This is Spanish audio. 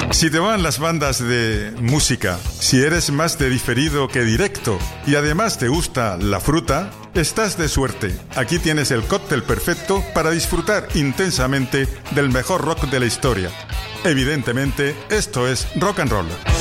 Si te van las bandas de música, si eres más de diferido que directo y además te gusta la fruta, estás de suerte. Aquí tienes el cóctel perfecto para disfrutar intensamente del mejor rock de la historia. Evidentemente, esto es rock and roll.